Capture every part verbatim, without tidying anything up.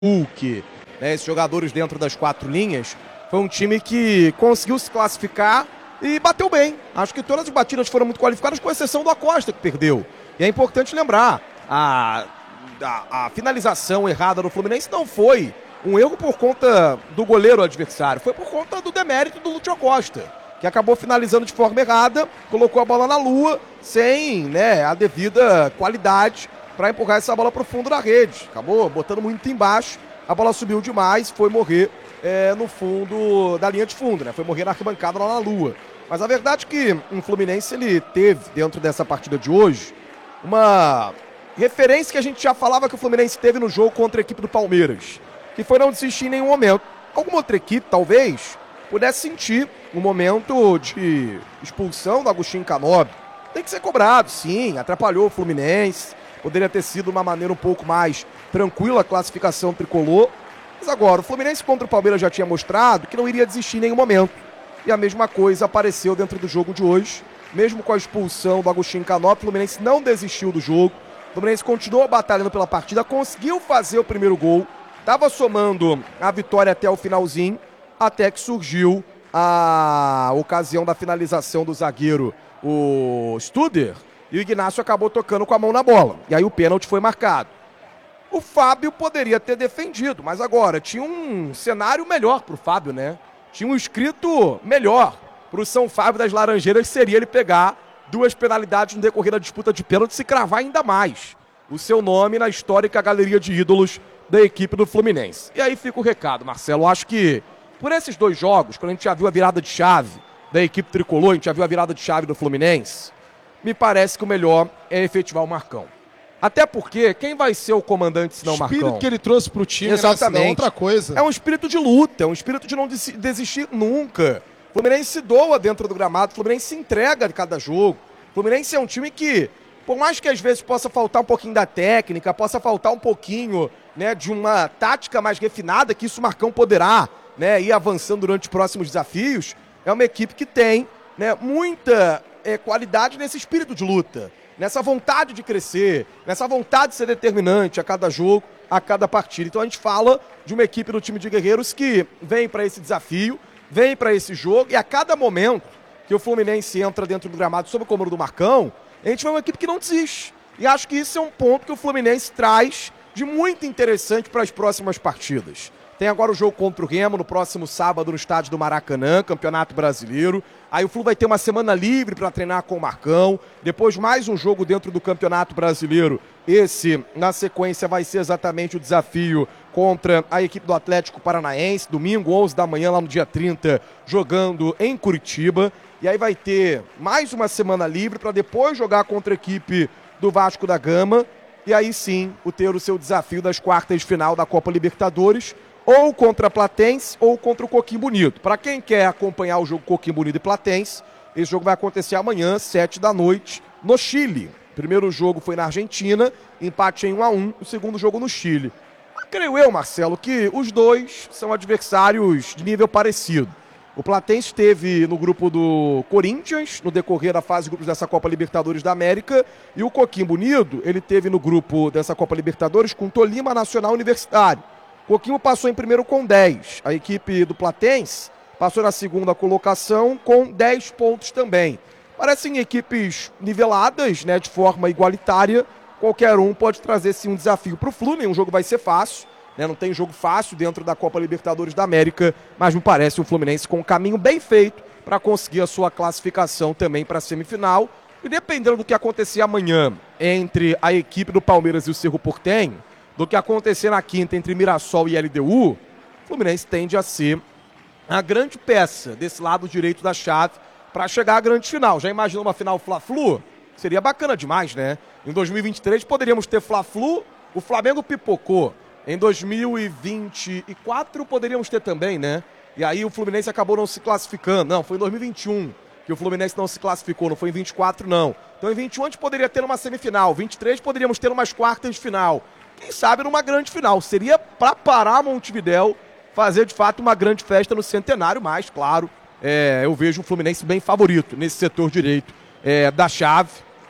Hulk, né, esses jogadores dentro das quatro linhas, foi um time que conseguiu se classificar e bateu bem. Acho que todas as batidas foram muito qualificadas, com exceção do Acosta, que perdeu. E é importante lembrar, a, a, a finalização errada do Fluminense não foi um erro por conta do goleiro adversário, foi por conta do demérito do Lúcio Acosta, que acabou finalizando de forma errada, colocou a bola na lua, sem, né, a devida qualidade para empurrar essa bola para o fundo da rede. Acabou botando muito embaixo, a bola subiu demais, foi morrer é, no fundo da linha de fundo, né? Foi morrer na arquibancada lá na lua. Mas a verdade é que o Fluminense, ele teve, dentro dessa partida de hoje, uma referência que a gente já falava que o Fluminense teve no jogo contra a equipe do Palmeiras, que foi não desistir em nenhum momento. Alguma outra equipe, talvez, pudesse sentir um momento de expulsão do Agostinho Canóbio. Tem que ser cobrado, sim, atrapalhou o Fluminense. Poderia ter sido uma maneira um pouco mais tranquila a classificação tricolor. Mas agora, o Fluminense contra o Palmeiras já tinha mostrado que não iria desistir em nenhum momento. E a mesma coisa apareceu dentro do jogo de hoje. Mesmo com a expulsão do Agostinho Canóbio, o Fluminense não desistiu do jogo. O Fluminense continuou batalhando pela partida, conseguiu fazer o primeiro gol. Estava somando a vitória até o finalzinho, até que surgiu a ocasião da finalização do zagueiro, o Studer. E o Ignacio acabou tocando com a mão na bola. E aí o pênalti foi marcado. O Fábio poderia ter defendido, mas agora tinha um cenário melhor para o Fábio, né? Tinha um escrito melhor para o São Fábio das Laranjeiras, seria ele pegar duas penalidades no decorrer da disputa de pênalti e se cravar ainda mais o seu nome na histórica galeria de ídolos da equipe do Fluminense. E aí fica o recado, Marcelo. Acho que por esses dois jogos, quando a gente já viu a virada de chave da equipe tricolor, a gente já viu a virada de chave do Fluminense, me parece que o melhor é efetivar o Marcão. Até porque, quem vai ser o comandante se não o Marcão? O espírito que ele trouxe pro time, exatamente, é outra coisa. É um espírito de luta, é um espírito de não desistir nunca. O Fluminense se doa dentro do gramado, o Fluminense se entrega a cada jogo. O Fluminense é um time que, por mais que às vezes possa faltar um pouquinho da técnica, possa faltar um pouquinho, né, de uma tática mais refinada, que isso o Marcão poderá, né, ir avançando durante os próximos desafios, é uma equipe que tem, né, muita é, qualidade nesse espírito de luta, nessa vontade de crescer, nessa vontade de ser determinante a cada jogo, a cada partida. Então a gente fala de uma equipe do time de guerreiros que vem para esse desafio, vem para esse jogo, e a cada momento que o Fluminense entra dentro do gramado sob o comando do Marcão, a gente vê uma equipe que não desiste. E acho que isso é um ponto que o Fluminense traz de muito interessante para as próximas partidas. Tem agora o jogo contra o Remo no próximo sábado no estádio do Maracanã, Campeonato Brasileiro. Aí o Flu vai ter uma semana livre para treinar com o Marcão. Depois mais um jogo dentro do Campeonato Brasileiro. Esse, na sequência, vai ser exatamente o desafio contra a equipe do Atlético Paranaense. Domingo, onze da manhã, lá no dia trinta, jogando em Curitiba. E aí vai ter mais uma semana livre para depois jogar contra a equipe do Vasco da Gama. E aí sim, o ter o seu desafio das quartas de final da Copa Libertadores, ou contra a Platense, ou contra o Coquimbo Bonito. Para quem quer acompanhar o jogo Coquimbo Bonito e Platense, esse jogo vai acontecer amanhã, sete da noite, no Chile. O primeiro jogo foi na Argentina, empate em um a um, o segundo jogo no Chile. Mas creio eu, Marcelo, que os dois são adversários de nível parecido. O Platense esteve no grupo do Corinthians, no decorrer da fase de grupos dessa Copa Libertadores da América, e o Coquimbo Unido, ele esteve no grupo dessa Copa Libertadores com Tolima, Nacional Universitário. O Coquimbo passou em primeiro com dez. A equipe do Platense passou na segunda colocação com dez pontos também. Parecem equipes niveladas, né, de forma igualitária. Qualquer um pode trazer sim um desafio para o Flu. Nenhum jogo vai ser fácil, né? Não tem jogo fácil dentro da Copa Libertadores da América, mas me parece um Fluminense com um caminho bem feito para conseguir a sua classificação também para a semifinal. E dependendo do que acontecer amanhã entre a equipe do Palmeiras e o Cerro Porteño, do que acontecer na quinta entre Mirassol e L D U, o Fluminense tende a ser a grande peça desse lado direito da chave para chegar à grande final. Já imaginou uma final Fla-Flu? Seria bacana demais, né? Em dois mil e vinte e três poderíamos ter Fla-Flu, o Flamengo pipocou. Em dois mil e vinte e quatro poderíamos ter também, né? E aí o Fluminense acabou não se classificando. Não, foi em dois mil e vinte e um que o Fluminense não se classificou, não foi em vinte e quatro não. Então em vinte e um a gente poderia ter uma semifinal, vinte e três poderíamos ter umas quartas de final. Quem sabe numa grande final. Seria para parar Montevidéu, fazer de fato uma grande festa no centenário, mas claro, é, eu vejo o Fluminense bem favorito nesse setor direito é, da chave.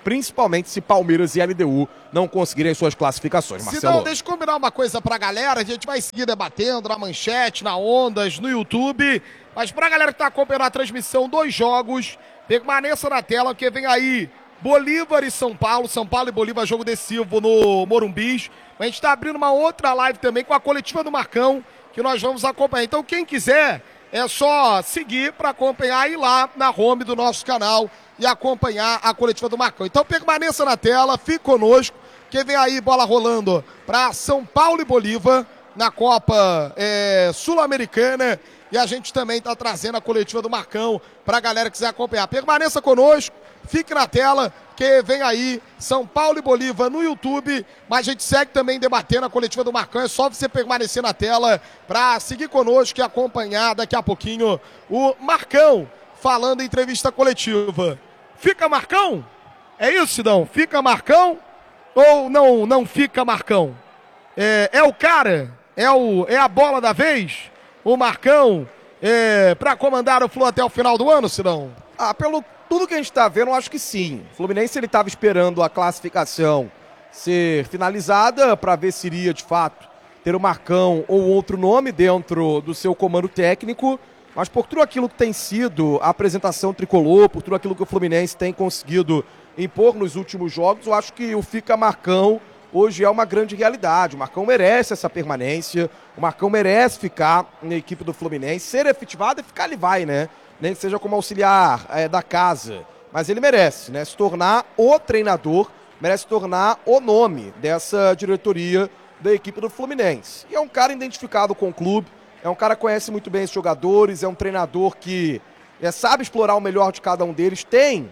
principalmente se Palmeiras e L D U não conseguirem suas classificações, Marcelo. Sidão, deixa eu combinar uma coisa pra galera, a gente vai seguir debatendo na Manchete, na Ondas, no YouTube, mas pra galera que tá acompanhando a transmissão dos jogos, permaneça na tela, porque vem aí Bolívar e São Paulo, São Paulo e Bolívar, jogo decisivo no Morumbi. A gente tá abrindo uma outra live também com a coletiva do Marcão, que nós vamos acompanhar. Então quem quiser, é só seguir para acompanhar e ir lá na home do nosso canal e acompanhar a coletiva do Marcão. Então permaneça na tela, fique conosco, que vem aí bola rolando para São Paulo e Bolívar na Copa é, Sul-Americana. E a gente também está trazendo a coletiva do Marcão para a galera que quiser acompanhar. Permaneça conosco, fique na tela, que vem aí São Paulo e Bolívar no YouTube. Mas a gente segue também debatendo a coletiva do Marcão. É só você permanecer na tela para seguir conosco e acompanhar daqui a pouquinho o Marcão falando em entrevista coletiva. Fica Marcão? É isso, Sidão? Fica Marcão ou não, não fica Marcão? É, é o cara? É, o, é a bola da vez? O Marcão é, para comandar o Flu até o final do ano, Sidão? Ah, pelo tudo que a gente está vendo, eu acho que sim. O Fluminense ele estava esperando a classificação ser finalizada para ver se iria, de fato, ter o Marcão ou outro nome dentro do seu comando técnico. Mas por tudo aquilo que tem sido a apresentação tricolor, por tudo aquilo que o Fluminense tem conseguido impor nos últimos jogos, eu acho que o Fica Marcão hoje é uma grande realidade. O Marcão merece essa permanência, o Marcão merece ficar na equipe do Fluminense, ser efetivado e ficar ele vai, né? Nem que seja como auxiliar é, da casa, mas ele merece, né? Se tornar o treinador, merece se tornar o nome dessa diretoria da equipe do Fluminense. E é um cara identificado com o clube, é um cara que conhece muito bem esses jogadores, é um treinador que é, sabe explorar o melhor de cada um deles, tem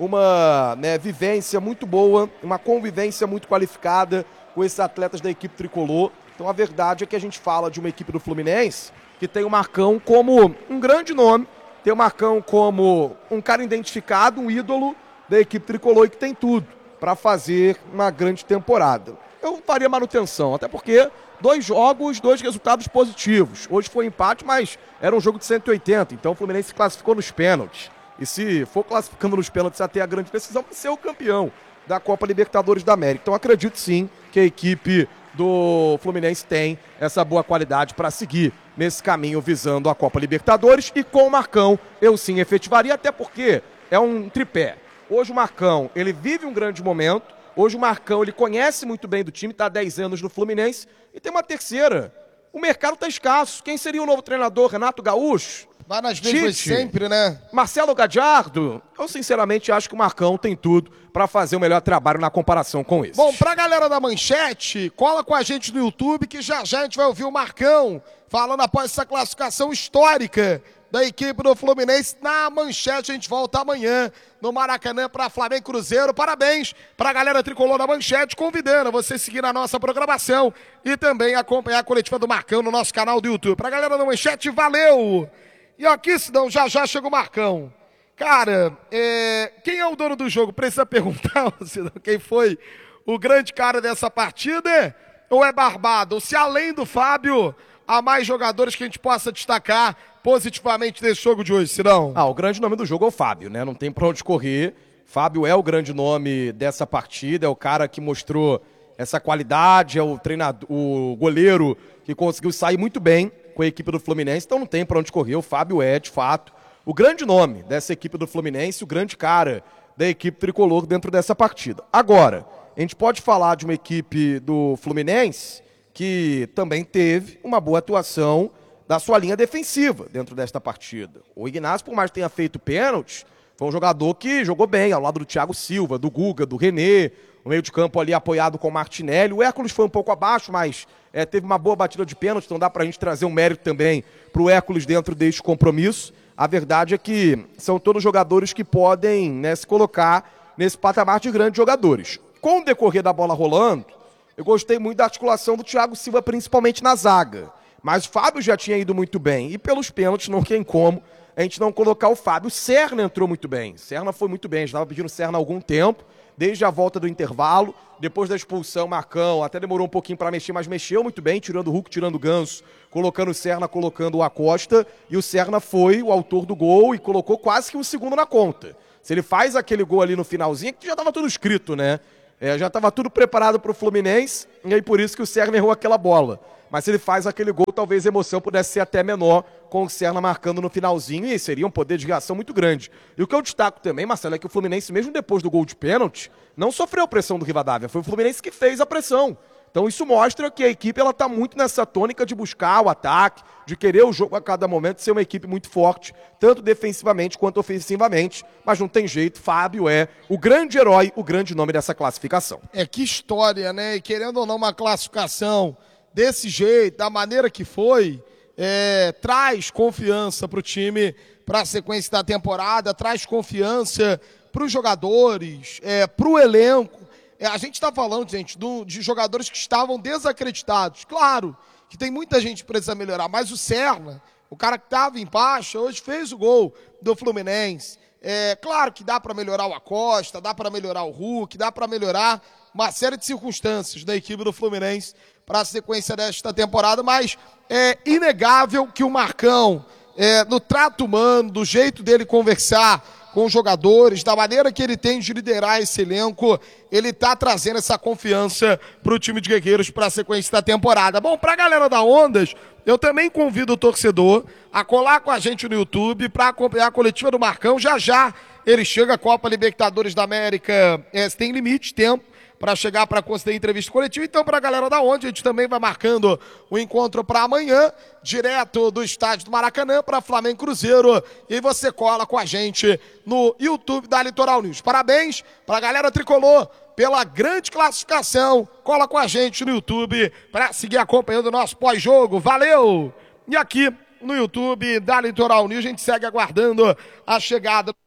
uma né, vivência muito boa, uma convivência muito qualificada com esses atletas da equipe tricolor. Então a verdade é que a gente fala de uma equipe do Fluminense que tem o Marcão como um grande nome, tem o Marcão como um cara identificado, um ídolo da equipe tricolor e que tem tudo para fazer uma grande temporada. Eu faria manutenção, até porque dois jogos, dois resultados positivos. Hoje foi empate, mas era um jogo de cento e oitenta, então o Fluminense se classificou nos pênaltis. E se for classificando nos pênaltis até a grande decisão, vai ser o campeão da Copa Libertadores da América. Então acredito sim que a equipe do Fluminense tem essa boa qualidade para seguir nesse caminho visando a Copa Libertadores. E com o Marcão eu sim efetivaria, até porque é um tripé. Hoje o Marcão, ele vive um grande momento. Hoje o Marcão, ele conhece muito bem do time, está há dez anos no Fluminense. E tem uma terceira. O mercado está escasso. Quem seria o novo treinador? Renato Gaúcho? Vai nas mesmas sempre, né? Marcelo Gadiardo? Eu sinceramente acho que o Marcão tem tudo para fazer o melhor trabalho na comparação com esse. Bom, pra galera da Manchete, cola com a gente no YouTube que já já a gente vai ouvir o Marcão falando após essa classificação histórica da equipe do Fluminense na Manchete. A gente volta amanhã no Maracanã para Flamengo e Cruzeiro. Parabéns pra galera tricolor da Manchete, convidando a você seguir a nossa programação e também acompanhar a coletiva do Marcão no nosso canal do YouTube. Pra galera da Manchete, valeu! E aqui, Sidão, já já chega o Marcão. Cara, é... quem é o dono do jogo? Precisa perguntar, Sidão, quem foi o grande cara dessa partida? Ou é Barbado? Ou se além do Fábio, há mais jogadores que a gente possa destacar positivamente desse jogo de hoje, Sidão? Ah, o grande nome do jogo é o Fábio, né? Não tem pra onde correr. Fábio é o grande nome dessa partida, é o cara que mostrou essa qualidade, é o treinador, o goleiro que conseguiu sair muito bem com a equipe do Fluminense, então não tem pra onde correr. O Fábio é, de fato, o grande nome dessa equipe do Fluminense, o grande cara da equipe tricolor dentro dessa partida. Agora, a gente pode falar de uma equipe do Fluminense que também teve uma boa atuação da sua linha defensiva dentro desta partida. O Ignacio, por mais que tenha feito pênalti, foi um jogador que jogou bem ao lado do Thiago Silva, do Guga, do René, o meio de campo ali apoiado com o Martinelli. O Hércules foi um pouco abaixo, mas é, teve uma boa batida de pênalti, então dá pra gente trazer um mérito também pro Hércules dentro deste compromisso. A verdade é que são todos jogadores que podem, né, se colocar nesse patamar de grandes jogadores. Com o decorrer da bola rolando, eu gostei muito da articulação do Thiago Silva, principalmente na zaga. Mas o Fábio já tinha ido muito bem, e pelos pênaltis não tem como a gente não colocar o Fábio. O Serna entrou muito bem, Serna foi muito bem, a gente estava pedindo Serna há algum tempo, desde a volta do intervalo, depois da expulsão, Marcão até demorou um pouquinho para mexer, mas mexeu muito bem, tirando o Hulk, tirando o Ganso, colocando o Serna, colocando o Acosta, e o Serna foi o autor do gol e colocou quase que o segundo na conta. Se ele faz aquele gol ali no finalzinho, que já estava tudo escrito, né? É, já estava tudo preparado para o Fluminense, e aí por isso que o Serna errou aquela bola. Mas se ele faz aquele gol, talvez a emoção pudesse ser até menor, com o Serna marcando no finalzinho, e seria um poder de reação muito grande. E o que eu destaco também, Marcelo, é que o Fluminense, mesmo depois do gol de pênalti, não sofreu pressão do Rivadavia, foi o Fluminense que fez a pressão. Então isso mostra que a equipe está muito nessa tônica de buscar o ataque, de querer o jogo a cada momento, ser uma equipe muito forte, tanto defensivamente quanto ofensivamente. Mas não tem jeito, Fábio é o grande herói, o grande nome dessa classificação. É, que história, né? E querendo ou não, uma classificação desse jeito, da maneira que foi, é, traz confiança para o time, para a sequência da temporada, traz confiança para os jogadores, é, para o elenco. É, a gente está falando, gente, do, de jogadores que estavam desacreditados. Claro que tem muita gente que precisa melhorar, mas o Serna, o cara que estava em baixa, hoje fez o gol do Fluminense. É claro que dá para melhorar o Acosta, dá para melhorar o Hulk, dá para melhorar uma série de circunstâncias da equipe do Fluminense para a sequência desta temporada, mas é inegável que o Marcão, é, no trato humano, do jeito dele conversar com os jogadores, da maneira que ele tem de liderar esse elenco, ele tá trazendo essa confiança pro time de Guerreiros para a sequência da temporada. Bom, pra galera da Ondas, eu também convido o torcedor a colar com a gente no YouTube para acompanhar a coletiva do Marcão. Já já ele chega à Copa Libertadores da América, é, tem limite de tempo para chegar para conceder entrevista coletiva. Então, para a galera da Onde, a gente também vai marcando o encontro para amanhã, direto do estádio do Maracanã para Flamengo Cruzeiro. E você cola com a gente no YouTube da Litoral News. Parabéns para a galera tricolor pela grande classificação. Cola com a gente no YouTube para seguir acompanhando o nosso pós-jogo. Valeu! E aqui no YouTube da Litoral News, a gente segue aguardando a chegada